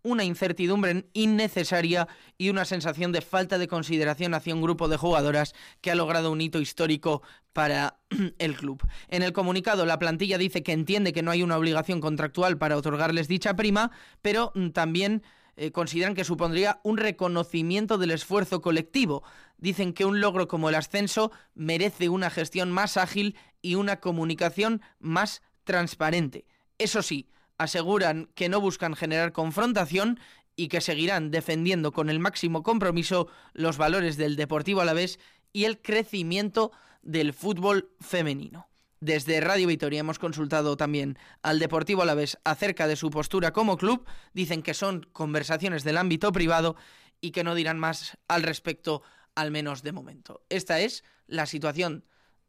una incertidumbre innecesaria y una sensación de falta de consideración hacia un grupo de jugadoras que ha logrado un hito histórico para el club. En el comunicado, la plantilla dice que entiende que no hay una obligación contractual para otorgarles dicha prima, pero también consideran que supondría un reconocimiento del esfuerzo colectivo. Dicen que un logro como el ascenso merece una gestión más ágil y una comunicación más transparente. Eso sí, aseguran que no buscan generar confrontación y que seguirán defendiendo con el máximo compromiso los valores del Deportivo Alavés y el crecimiento del fútbol femenino. Desde Radio Vitoria hemos consultado también al Deportivo Alavés acerca de su postura como club. Dicen que son conversaciones del ámbito privado y que no dirán más al respecto, al menos de momento. Esta es la situación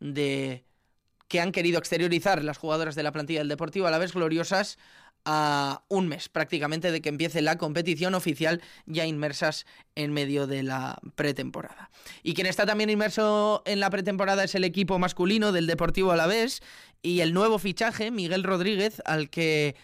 que han querido exteriorizar las jugadoras de la plantilla del Deportivo Alavés gloriosas a un mes prácticamente de que empiece la competición oficial, ya inmersas en medio de la pretemporada. Y quien está también inmerso en la pretemporada es el equipo masculino del Deportivo Alavés y el nuevo fichaje, Miguel Rodríguez, al que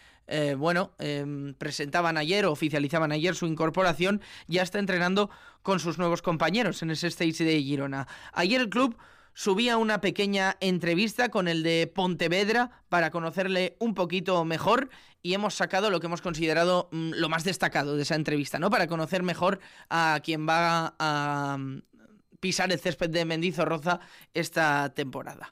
presentaban ayer o oficializaban ayer su incorporación, ya está entrenando con sus nuevos compañeros en ese Stage de Girona. Ayer el club subía una pequeña entrevista con el de Pontevedra para conocerle un poquito mejor y hemos sacado lo que hemos considerado lo más destacado de esa entrevista, ¿no? Para conocer mejor a quien va a pisar el césped de Mendizorroza esta temporada.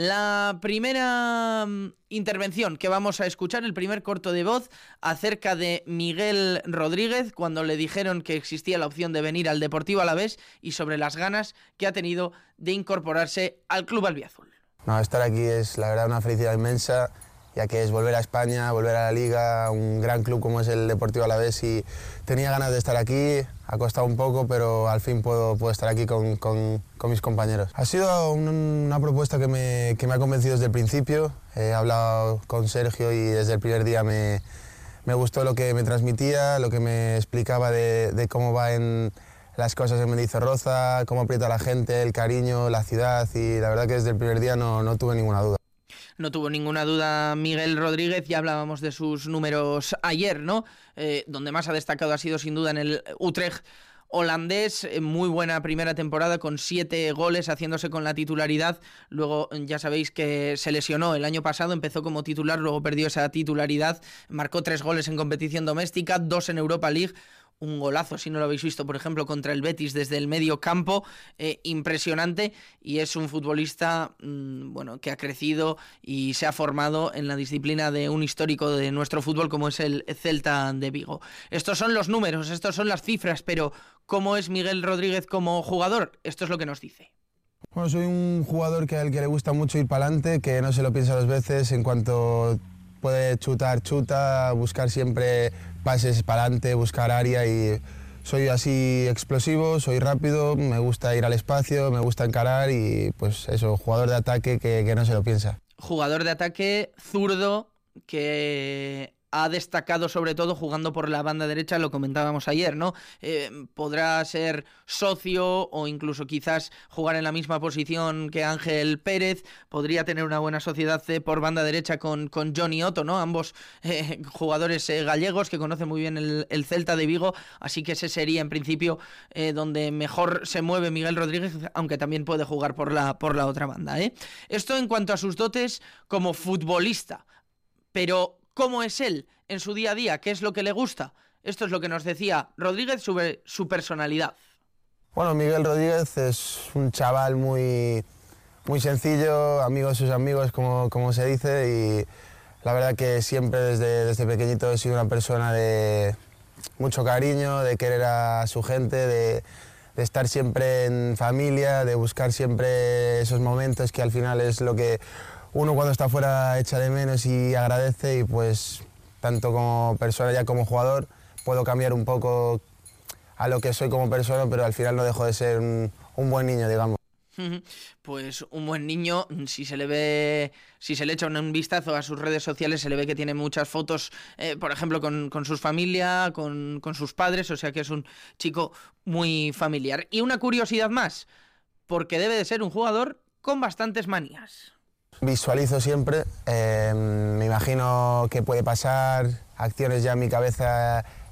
La primera intervención que vamos a escuchar, el primer corto de voz acerca de Miguel Rodríguez cuando le dijeron que existía la opción de venir al Deportivo Alavés y sobre las ganas que ha tenido de incorporarse al club albiazul. No, estar aquí es la verdad una felicidad inmensa, ya que es volver a España, volver a la Liga, un gran club como es el Deportivo Alavés, y tenía ganas de estar aquí, ha costado un poco, pero al fin puedo estar aquí con mis compañeros. Ha sido una propuesta que me ha convencido desde el principio, he hablado con Sergio y desde el primer día me gustó lo que me transmitía, lo que me explicaba de cómo va en las cosas en Mendizorroza, cómo aprieta la gente, el cariño, la ciudad, y la verdad que desde el primer día no tuve ninguna duda. No tuvo ninguna duda Miguel Rodríguez, ya hablábamos de sus números ayer, ¿no? Donde más ha destacado ha sido sin duda en el Utrecht holandés, muy buena primera temporada con 7 goles, haciéndose con la titularidad. Luego ya sabéis que se lesionó el año pasado, empezó como titular, luego perdió esa titularidad, marcó 3 goles en competición doméstica, 2 en Europa League. Un golazo, si no lo habéis visto, por ejemplo, contra el Betis desde el medio campo, impresionante, y es un futbolista que ha crecido y se ha formado en la disciplina de un histórico de nuestro fútbol como es el Celta de Vigo. Estos son los números, estos son las cifras, pero ¿cómo es Miguel Rodríguez como jugador? Esto es lo que nos dice. Bueno, soy un jugador al que le gusta mucho ir para adelante, que no se lo piensa 2 veces, en cuanto puede chutar, chuta, buscar siempre pases para adelante, buscar área, y soy así explosivo, soy rápido, me gusta ir al espacio, me gusta encarar y pues eso, jugador de ataque que no se lo piensa. Jugador de ataque zurdo que ha destacado sobre todo jugando por la banda derecha, lo comentábamos ayer, ¿no? Podrá ser socio o incluso quizás jugar en la misma posición que Ángel Pérez, podría tener una buena sociedad por banda derecha con Johnny Otto, ¿no? Ambos jugadores gallegos que conocen muy bien el Celta de Vigo, así que ese sería en principio donde mejor se mueve Miguel Rodríguez, aunque también puede jugar por la otra banda, ¿eh? Esto en cuanto a sus dotes como futbolista, pero ¿cómo es él en su día a día? ¿Qué es lo que le gusta? Esto es lo que nos decía Rodríguez sobre su personalidad. Bueno, Miguel Rodríguez es un chaval muy sencillo, amigo de sus amigos, como se dice, y la verdad que siempre desde pequeñito he sido una persona de mucho cariño, de querer a su gente, de estar siempre en familia, de buscar siempre esos momentos que al final es lo que uno cuando está fuera echa de menos y agradece, y pues tanto como persona ya como jugador puedo cambiar un poco a lo que soy como persona, pero al final no dejo de ser un buen niño, digamos. Pues un buen niño, si se le echa un vistazo a sus redes sociales, se le ve que tiene muchas fotos, por ejemplo, con su familia, con sus padres, o sea que es un chico muy familiar. Y una curiosidad más, porque debe de ser un jugador con bastantes manías. Visualizo siempre, me imagino qué puede pasar, acciones ya en mi cabeza